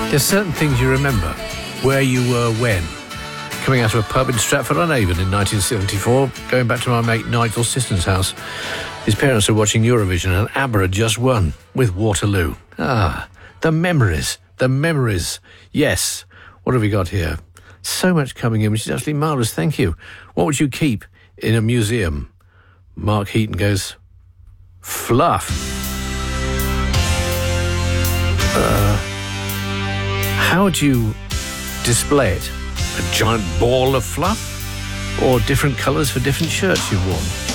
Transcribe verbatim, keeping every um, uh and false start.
There's certain things you remember. Where you were when. Coming out of a pub in Stratford-on-Avon in nineteen seventy-four, going back to my mate Nigel Sisson's house. His parents were watching Eurovision and ABBA had just won with Waterloo. Ah, the memories, the memories. Yes. What have we got here? So much coming in, which is actually marvellous. Thank you. What would you keep in a museum? Mark Heaton goes, fluff. Uh, how would you display it? A giant ball of fluff? Or different colours for different shirts you've worn?